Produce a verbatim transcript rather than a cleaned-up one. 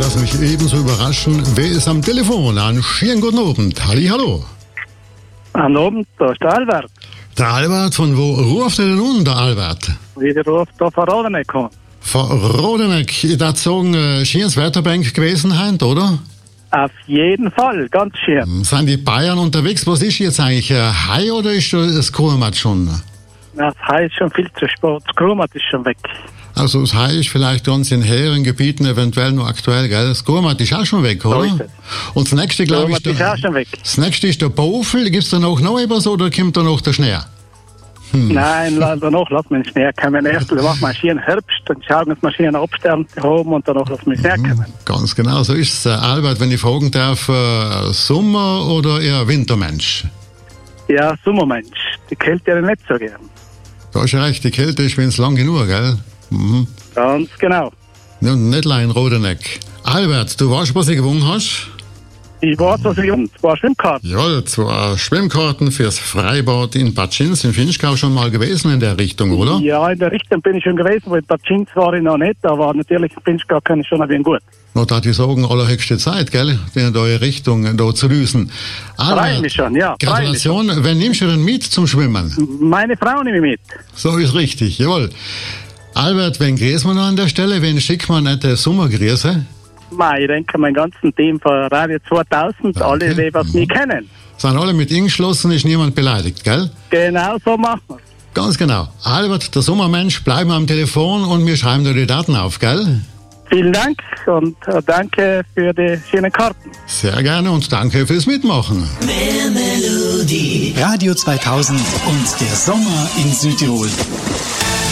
lasse mich ebenso überraschen. Wer ist am Telefon? Einen schönen guten Abend. Halli, hallo. Guten Abend, da ist der Albert. Der Albert, von wo ruft er denn nun, der Albert? Ich rufe da von Rodeneck an. Von Rodeneck. Ich würde sagen, äh, schönes Wetterbank gewesen heute, oder? Auf jeden Fall, ganz schön. Sind die Bayern unterwegs? Was ist jetzt eigentlich? Äh, Hai oder ist das Kurmat schon? Das Hai ist schon viel zu spät. Das Kurmat ist schon weg. Also das Hai ist vielleicht ganz in höheren Gebieten eventuell noch aktuell, gell? Das Kurmat ist auch schon weg, oder? So ist es. Und das nächste, glaube ich, ist auch schon weg. das nächste ist der Baufel. Gibt es da noch noch etwas oder kommt da noch der Schnee? Hm. Nein, danach lassen wir den Schnee kommen. Erst machen wir einen schönen Herbst, dann schauen wir uns mal schöne Abstände haben und danach lassen wir den Schnee kommen. Ganz genau, so ist es. Albert, wenn ich fragen darf, äh, Sommer- oder eher Wintermensch? Ja, Sommermensch. Die Kälte ja nicht so gern. Da hast du recht, die Kälte ist, wenn es lang genug, gell? Mhm. Ganz genau. Ja, nicht allein Rodeneck. Albert, du weißt, was ich gewonnen hast? Ich weiß, was ich und war Schwimmkarten. Ja, zwei Schwimmkarten fürs Freibad in Bad Schins in Finchgau schon mal gewesen in der Richtung, oder? Ja, in der Richtung bin ich schon gewesen, weil in Bad Schins war ich noch nicht, aber natürlich in Finchgau kann ich schon ein wenig gut. Na, da die sagen, allerhöchste Zeit, gell, in eure Richtung da zu düsen. Freue mich schon, ja. Gratulation. Wen nimmst du denn mit zum Schwimmen? Meine Frau nehme ich mit. So ist richtig, jawohl. Albert, wen grüßen wir noch an der Stelle? Wen schickt man nette Sommergrüße? Ich denke, mein ganzen Team von Radio zweitausend, Danke. alle, die was mich kennen. Sind alle mit eingeschlossen, ist niemand beleidigt, gell? Genau so machen wir es. Ganz genau. Albert, der Sommermensch, bleiben wir am Telefon und wir schreiben dir die Daten auf, gell? Vielen Dank und äh, danke für die schönen Karten. Sehr gerne und danke fürs Mitmachen. Mehr Melodie. Radio zweitausend und der Sommer in Südtirol.